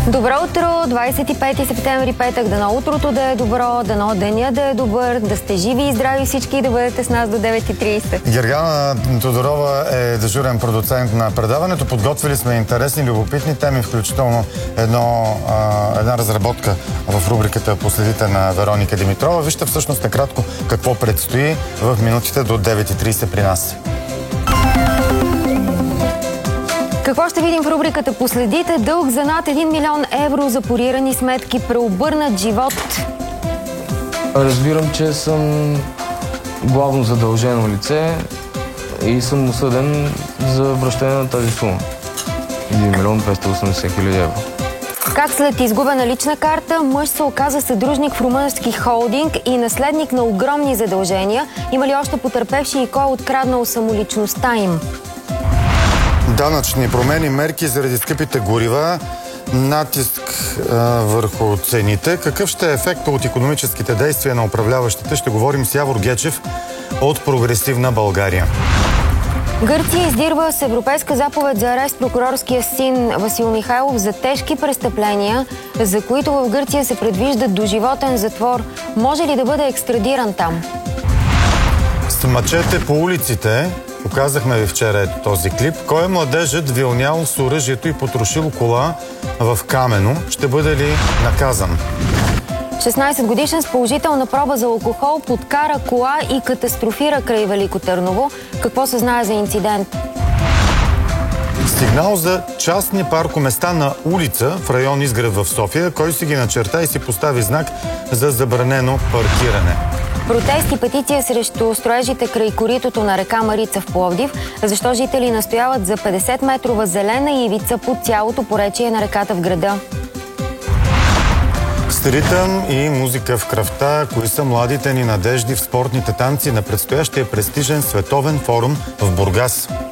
Добро утро, 25 септември, петък. Дано утрото да е добро, дано деня да е добър, да сте живи и здрави всички и да бъдете с нас до 9:30. Гергана Тодорова е дежурен продуцент на предаването. Подготвили сме интересни, любопитни теми, включително една разработка в рубриката "Последите" на Вероника Димитрова. Вижте всъщност накратко какво предстои в минутите до 9:30 при нас. Какво ще видим в рубриката "Последите"? Дълг за над 1 милион евро, запорирани сметки, преобърнат живот. Разбирам, че съм главно задължено лице и съм осъден за връщане на тази сума. 1 милион 280 хиляди евро. Как след изгубена лична карта мъж се оказа съдружник в румънски холдинг и наследник на огромни задължения? Има ли още потърпевши и кой е откраднал самоличността им? Данъчни промени, мерки заради скъпите горива, натиск върху цените. Какъв ще е ефектът от икономическите действия на управляващите? Ще говорим с Явор Гечев от Прогресивна България. Гърция издирва с европейска заповед за арест прокурорския син Васил Михайлов за тежки престъпления, за които в Гърция се предвижда доживотен затвор. Може ли да бъде екстрадиран там? С мъчете по улиците. Показахме ви вчера ето този клип. Кой е младежът вилнял с оръжието и потрошил кола в Камено? Ще бъде ли наказан? 16-годишен с положителна проба за алкохол подкара кола и катастрофира край Велико Търново. Какво се знае за инцидент? Сигнал за частни паркоместа на улица в район Изгрев в София. Кой си ги начерта и си постави знак за забранено паркиране? Протест и петиция срещу строежите край коритото на река Марица в Пловдив. Защо жители настояват за 50-метрова зелена ивица по цялото поречие на реката в града? С ритъм и музика в кръвта, кои са младите ни надежди в спортните танци на предстоящия престижен световен форум в Бургас?